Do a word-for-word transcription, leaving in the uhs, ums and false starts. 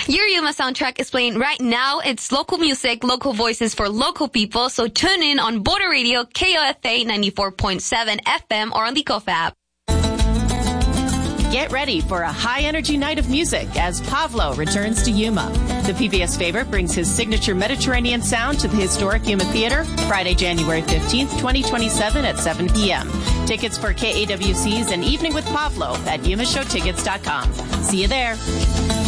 Your Yuma soundtrack is playing right now. It's local music, local voices for local people. So tune in on Border Radio, K O F A ninety-four point seven F M or on the Kofa app. Get ready for a high-energy night of music as Pavlo returns to Yuma. The P B S favorite brings his signature Mediterranean sound to the historic Yuma Theater Friday, January fifteenth, twenty twenty-seven at seven p.m. Tickets for K A W C's An Evening with Pavlo at yuma show tickets dot com. See you there.